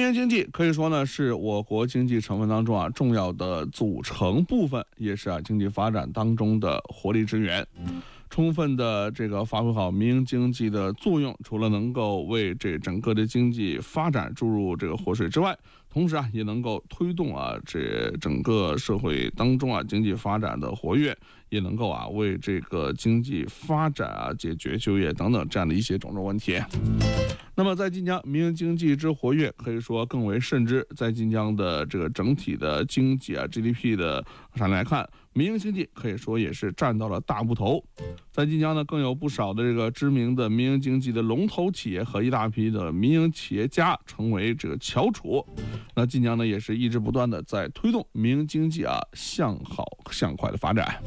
营经济可以说呢是我国经济成分当中重要的组成部分，也是经济发展当中的活力之源。充分的发挥好民营经济的作用，除了能够为这整个的经济发展注入活水之外，同时也能够推动这整个社会当中经济发展的活跃，也能够为这个经济发展解决就业等等这样的一些种种问题。那么在晋江民营经济之活跃，可以说更为甚之。在晋江的整体的经济GDP 的上来看，民营经济可以说也是占到了大部头。在晋江呢，更有不少的知名的民营经济的龙头企业和一大批的民营企业家成为翘楚。那晋江呢，也是一直不断的在推动民营经济向好向快的发展。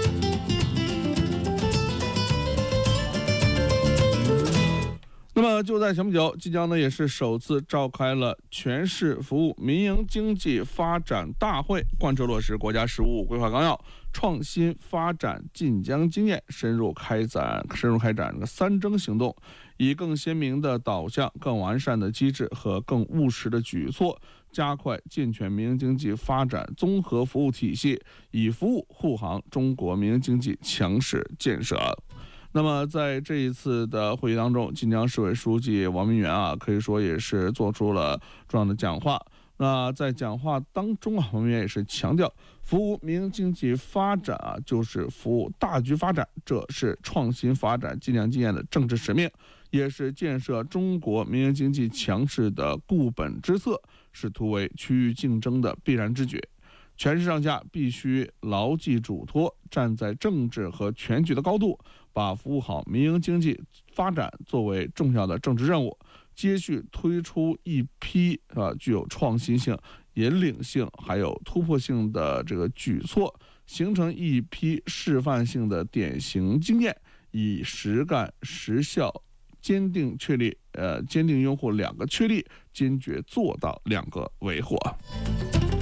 那么就在前不久，晋江呢也是首次召开了全市服务民营经济发展大会，贯彻落实国家“十五五”规划纲要，创新发展晋江经验，深入开展三征行动，以更鲜明的导向、更完善的机制和更务实的举措，加快健全民营经济发展综合服务体系，以服务护航中国民营经济强势建设。那么在这一次的会议当中，晋江市委书记王明元可以说也是做出了重要的讲话。那在讲话当中王明元也是强调，服务民营经济发展就是服务大局发展，这是创新发展晋江经验的政治使命，也是建设中国民营经济强势的固本之策，是突围区域竞争的必然之举。全市上下必须牢记嘱托，站在政治和全局的高度，把服务好民营经济发展作为重要的政治任务，接续推出一批具有创新性、引领性还有突破性的举措，形成一批示范性的典型经验，以实干实效坚定用户2个确立，坚决做到2个维护。